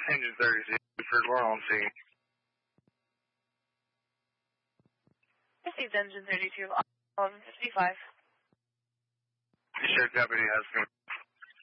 Engine 36, for we're on scene. This is Engine 32 of 1155. You sure deputy has